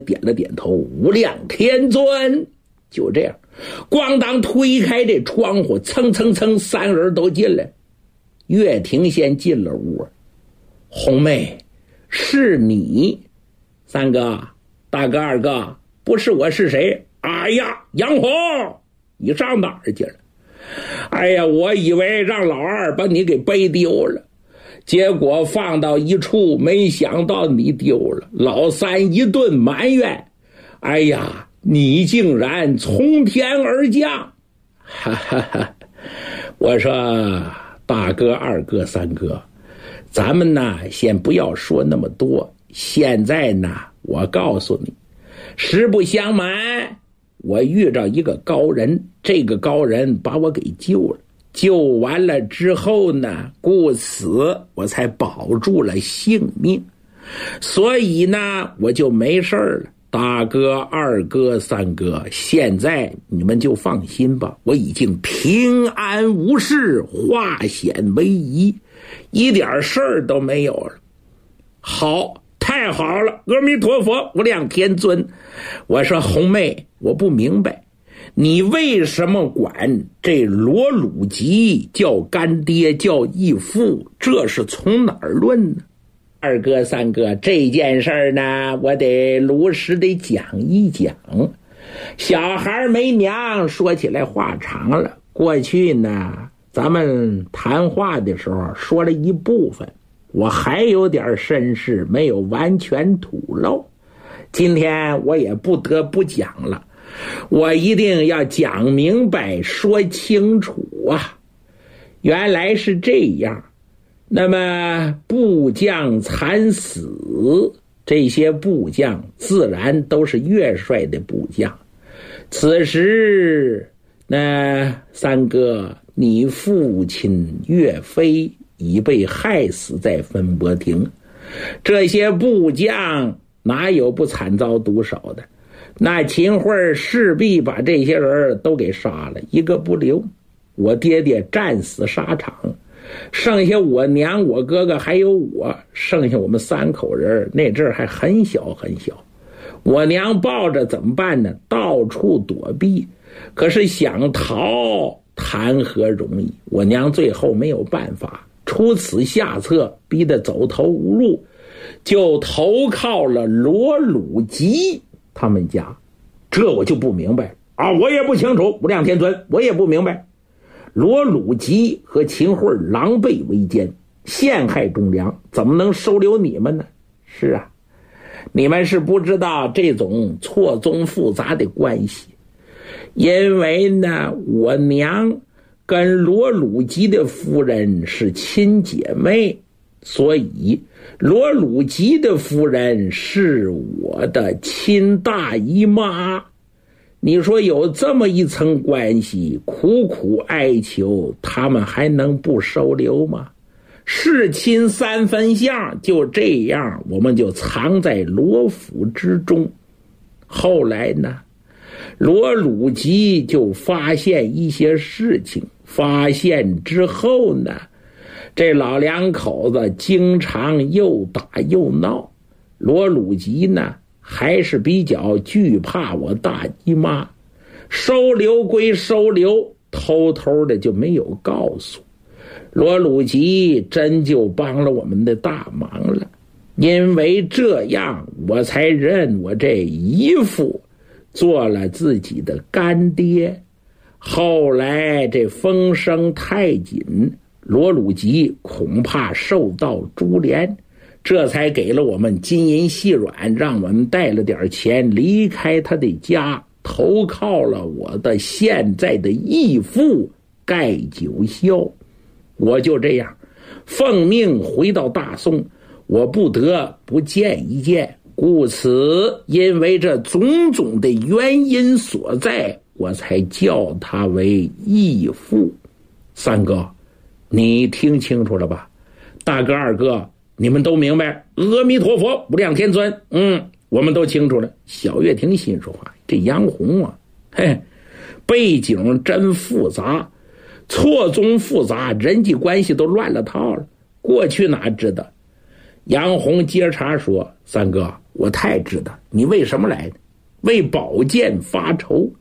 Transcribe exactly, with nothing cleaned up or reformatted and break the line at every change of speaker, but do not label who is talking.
点了点头，无量天尊。就这样，咣当推开这窗户，蹭蹭蹭，三人都进来。岳庭先进了屋。红妹，是你？三哥，大哥，二哥，不是我是谁？哎呀，杨红，你上哪儿去了？哎呀，我以为让老二把你给背丢了，结果放到一处，没想到你丢了。老三一顿埋怨，哎呀，你竟然从天而降！哈哈哈！我说大哥、二哥、三哥，咱们呢先不要说那么多。现在呢，我告诉你，实不相瞒，我遇着一个高人，这个高人把我给救了。救完了之后呢，故此我才保住了性命，所以呢我就没事了。大哥、二哥、三哥，现在你们就放心吧，我已经平安无事，化险为夷，一点事儿都没有了。好，太好了，阿弥陀佛，无量天尊。我说红妹，我不明白，你为什么管这罗鲁吉叫干爹叫义父，这是从哪儿论呢？二哥三哥，这件事呢我得如实的讲一讲。小孩没娘，说起来话长了。过去呢咱们谈话的时候说了一部分，我还有点身世没有完全吐露，今天我也不得不讲了，我一定要讲明白说清楚啊。原来是这样，那么部将惨死，这些部将自然都是岳帅的部将。此时那三哥，你父亲岳飞已被害死在分拨亭，这些部将哪有不惨遭毒手的？那秦桧势必把这些人都给杀了，一个不留。我爹爹战死沙场，剩下我娘、我哥哥还有我，剩下我们三口人，那阵儿还很小很小。我娘抱着怎么办呢？到处躲避，可是想逃谈何容易？我娘最后没有办法，出此下策，逼得走投无路，就投靠了罗鲁吉他们家。这我就不明白啊，我也不清楚，无量天尊，我也不明白。罗鲁吉和秦桧狼狈为奸，陷害忠良，怎么能收留你们呢？是啊，你们是不知道这种错综复杂的关系。因为呢，我娘跟罗鲁吉的夫人是亲姐妹，所以罗鲁吉的夫人是我的亲大姨妈。你说有这么一层关系，苦苦哀求，他们还能不收留吗？是亲三分相，就这样我们就藏在罗府之中。后来呢，罗鲁吉就发现一些事情，发现之后呢，这老两口子经常又打又闹。罗鲁吉呢还是比较惧怕我大姨妈，收留归收留，偷偷的就没有告诉。罗鲁吉真就帮了我们的大忙了，因为这样我才认我这姨父做了自己的干爹。后来这风声太紧，罗鲁吉恐怕受到株连，这才给了我们金银细软，让我们带了点钱离开他的家，投靠了我的现在的义父盖九霄。我就这样奉命回到大宋，我不得不见一见，故此因为这种种的原因所在，我才叫他为义父。三哥，你听清楚了吧？大哥、二哥，你们都明白？阿弥陀佛，无量天尊。嗯，我们都清楚了。小岳庭心说话，这杨红啊，嘿，背景真复杂，错综复杂，人际关系都乱了套了。过去哪知道？杨红接茬说：“三哥， 我太知道你为什么来的，为宝剑发愁。